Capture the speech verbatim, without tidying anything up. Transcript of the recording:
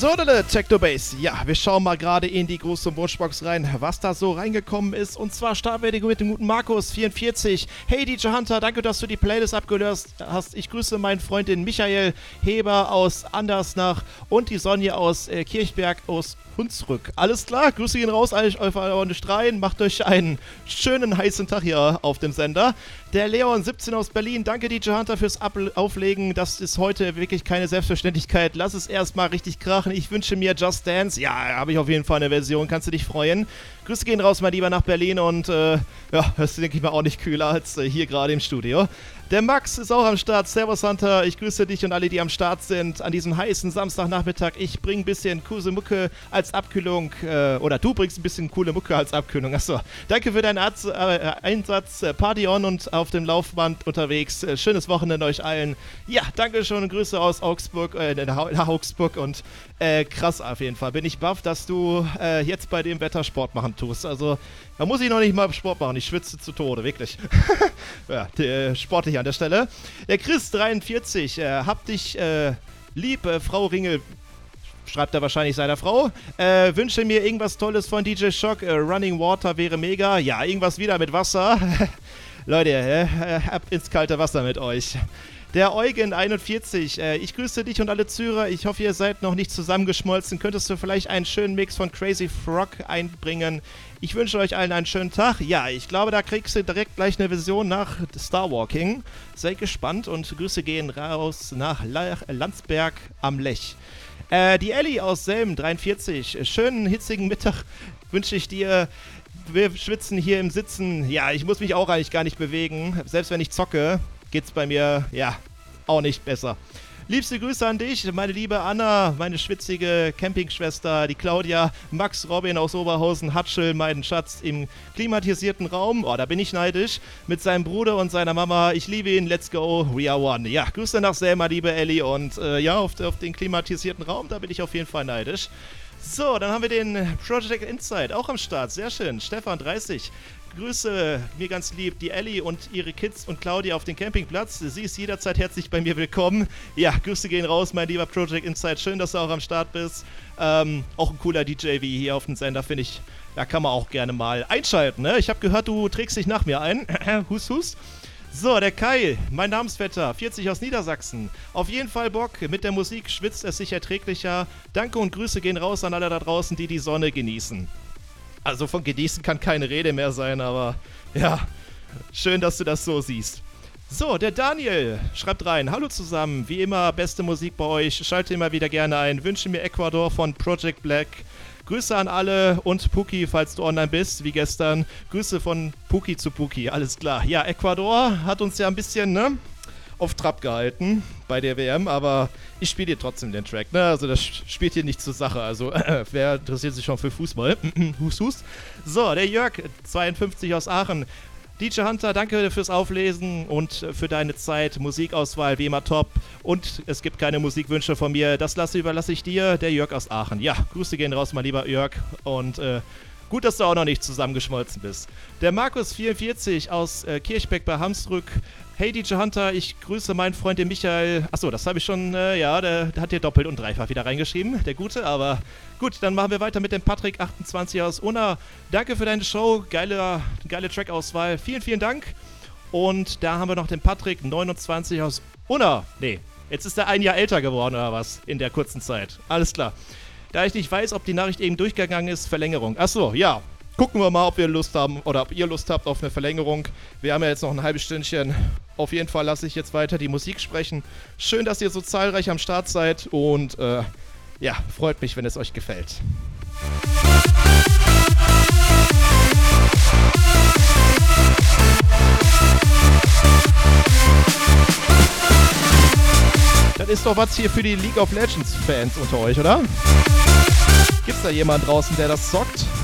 So, Dille, Technobase. Ja, wir schauen mal gerade in die große Wunschbox rein, was da so reingekommen ist. Und zwar starten wir mit dem guten Markus vierundvierzig. Hey D J Hunter, danke, dass du die Playlist abgelöst hast. Ich grüße meinen Freundin Michael Heber aus Andersnach und die Sonja aus äh, Kirchberg aus Hunsrück. Alles klar, Grüße gehen raus, euch nicht rein. Macht euch einen schönen heißen Tag hier auf dem Sender. Der Leon siebzehn aus Berlin, danke D J Hunter fürs Ab- Auflegen. Das ist heute wirklich keine Selbstverständlichkeit. Lass es erstmal richtig krachen. Ich wünsche mir Just Dance. Ja, habe ich auf jeden Fall eine Version. Kannst du dich freuen. Grüße gehen raus, mein Lieber, nach Berlin. Und äh, ja, das ist, denke ich mal, auch nicht kühler als äh, hier gerade im Studio. Der Max ist auch am Start. Servus Hunter, ich grüße dich und alle, die am Start sind an diesem heißen Samstagnachmittag. Ich bringe ein bisschen coole Mucke als Abkühlung, äh, oder du bringst ein bisschen coole Mucke als Abkühlung. Achso, danke für deinen Arzt, äh, Einsatz. Äh, Party on und auf dem Laufband unterwegs. Äh, schönes Wochenende euch allen. Ja, danke schon und Grüße aus Augsburg, äh, nach Augsburg und äh, krass auf jeden Fall. Bin ich baff, dass du äh, jetzt bei dem Wetter Sport machen tust. Also, da muss ich noch nicht mal Sport machen. Ich schwitze zu Tode, wirklich. Ja, der, sportlich an der Stelle. Der Chris dreiundvierzig, äh, hab dich äh, lieb, äh, Frau Ringel, schreibt er wahrscheinlich seiner Frau. Äh, wünsche mir irgendwas Tolles von D J Shock. Äh, Running Water wäre mega. Ja, irgendwas wieder mit Wasser. Leute, äh, ab ins kalte Wasser mit euch. Der Eugen einundvierzig, äh, ich grüße dich und alle Zuhörer. Ich hoffe, ihr seid noch nicht zusammengeschmolzen. Könntest du vielleicht einen schönen Mix von Crazy Frog einbringen? Ich wünsche euch allen einen schönen Tag. Ja, ich glaube, da kriegst du direkt gleich eine Vision nach Starwalking. Seid gespannt und Grüße gehen raus nach La- Landsberg am Lech. Äh, die Ellie aus Selm, dreiundvierzig. Schönen, hitzigen Mittag wünsche ich dir. Wir schwitzen hier im Sitzen. Ja, ich muss mich auch eigentlich gar nicht bewegen. Selbst wenn ich zocke, geht's bei mir, ja, auch nicht besser. Liebste Grüße an dich, meine liebe Anna, meine schwitzige Campingschwester, die Claudia, Max Robin aus Oberhausen, Hatschel, meinen Schatz im klimatisierten Raum. Oh, da bin ich neidisch. Mit seinem Bruder und seiner Mama. Ich liebe ihn. Let's go. We are one. Ja, Grüße nach Selma, liebe Ellie. Und äh, ja, auf, auf den klimatisierten Raum, da bin ich auf jeden Fall neidisch. So, dann haben wir den Project Insight auch am Start. Sehr schön. Stefan, dreißig. Grüße mir ganz lieb die Ellie und ihre Kids und Claudia auf dem Campingplatz. Sie ist jederzeit herzlich bei mir willkommen. Ja, Grüße gehen raus, mein lieber Project Insight. Schön, dass du auch am Start bist. Ähm, auch ein cooler D J wie hier auf dem Sender, finde ich. Da kann man auch gerne mal einschalten, ne? Ich habe gehört, du trägst dich nach mir ein. hus, hus. So, der Kai, mein Namensvetter, vierzig aus Niedersachsen. Auf jeden Fall Bock, mit der Musik schwitzt es sich erträglicher. Danke und Grüße gehen raus an alle da draußen, die die Sonne genießen. Also von genießen kann keine Rede mehr sein, aber ja, schön, dass du das so siehst. So, der Daniel schreibt rein, hallo zusammen, wie immer, beste Musik bei euch, schalte immer wieder gerne ein, wünsche mir Ecuador von Project Black. Grüße an alle und Puki, falls du online bist, wie gestern. Grüße von Puki zu Puki, alles klar. Ja, Ecuador hat uns ja ein bisschen, ne, auf Trab gehalten bei der W M, aber ich spiele dir trotzdem den Track, ne? Also das spielt hier nicht zur Sache, also äh, wer interessiert sich schon für Fußball? hus, hus. So, der Jörg, zweiundfünfzig aus Aachen. D J Hunter, danke fürs Auflesen und für deine Zeit. Musikauswahl wie immer top. Und es gibt keine Musikwünsche von mir. Das lasse, überlasse ich dir, der Jörg aus Aachen. Ja, Grüße gehen raus, mein lieber Jörg. Und äh, gut, dass du auch noch nicht zusammengeschmolzen bist. Der Markus vierundvierzig aus äh, Kirchbeck bei Hamsrück. Hey D J Hunter, ich grüße meinen Freund den Michael. Achso, das habe ich schon, äh, ja, der, der hat hier doppelt und dreifach wieder reingeschrieben, der Gute. Aber gut, dann machen wir weiter mit dem Patrick achtundzwanzig aus Unna. Danke für deine Show, geile, geile Trackauswahl. Vielen, vielen Dank. Und da haben wir noch den Patrick neunundzwanzig aus Unna. Nee, jetzt ist er ein Jahr älter geworden oder was in der kurzen Zeit. Alles klar. Da ich nicht weiß, ob die Nachricht eben durchgegangen ist, Verlängerung. Achso, ja. Gucken wir mal, ob wir Lust haben oder ob ihr Lust habt auf eine Verlängerung. Wir haben ja jetzt noch ein halbes Stündchen. Auf jeden Fall lasse ich jetzt weiter die Musik sprechen. Schön, dass ihr so zahlreich am Start seid und äh, ja, freut mich, wenn es euch gefällt. Das ist doch was hier für die League of Legends Fans unter euch, oder? Gibt's da jemanden draußen, der das zockt?